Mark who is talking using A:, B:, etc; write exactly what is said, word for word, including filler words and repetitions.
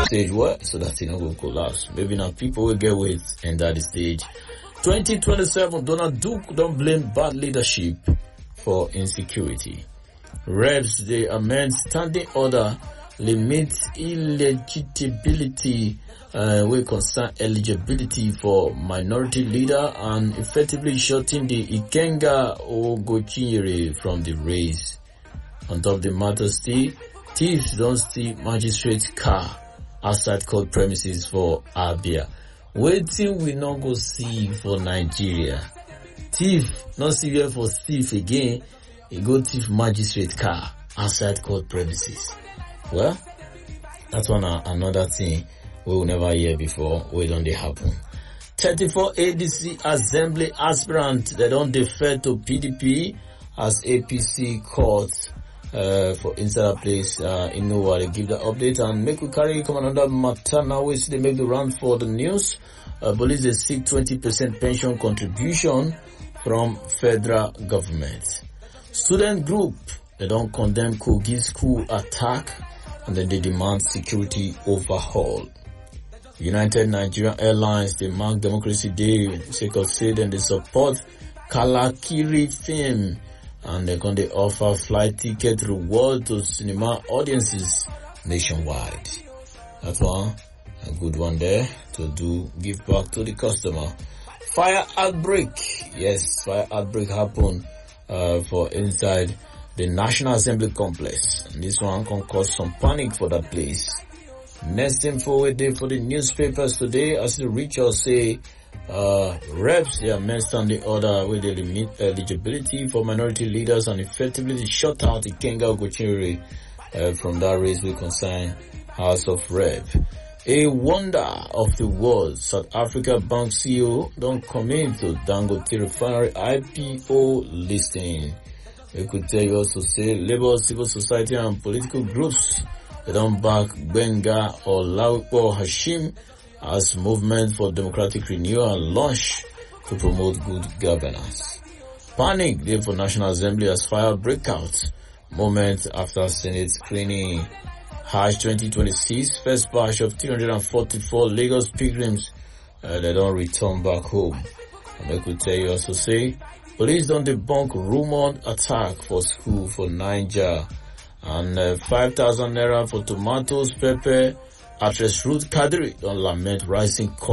A: stage well so that it no go collapse. Maybe now people will get weight enter the stage. twenty twenty-seven, Donald Duke don't blame bad leadership for insecurity. Reps they amend standing order limit illegibility uh, will concern eligibility for minority leader and effectively shutting the Ikenga Ogochinyere from the race. On top of the matter still, thieves don't steal magistrate car outside court premises for Abia. Waiting we not go see for Nigeria. Thief not see here for thief again. He go thief magistrate car outside court premises. Well, that's one uh, another thing we will never hear before. We don't they happen. thirty-four A D C assembly aspirant they don't defer to P D P as A P C court uh, for inside place uh, in Nova. They give the update and make we carry come another matter now. We see they make the round for the news. Uh, police they seek twenty percent pension contribution from federal government. Student group they don't condemn Kogi school attack and then they demand security overhaul. United Nigerian Airlines they mark Democracy Day because say then they support Kalakiri film and they're going to offer flight ticket reward to cinema audiences nationwide. That's one a good one there to do give back to the customer. Fire outbreak, yes, fire outbreak happened uh, for inside the National Assembly complex. And this one can cause some panic for that place. Next info we did for the newspapers today, as the Richards say, uh, reps they are messed on the order with the limit eligibility for minority leaders and effectively shut out the Ikenga Ogochinyere uh, from that race will concern House of Rep. A wonder of the world, South Africa Bank C E O don't commit to Dangote Refinery I P O listing. We could tell you also say Labour, civil society and political groups they don't back Benga or Laupo Hashim as movement for democratic renewal and launch to promote good governance. Panic there for National Assembly as fire breakout moment after Senate screening. Hajj twenty twenty-six, first batch of three hundred forty-four Lagos pilgrims uh, they don't return back home. And I could tell you also say police don't debunk rumored attack for school for Niger. And uh, five thousand naira for tomatoes, pepper, actress Ruth Kadri don't lament rising cost.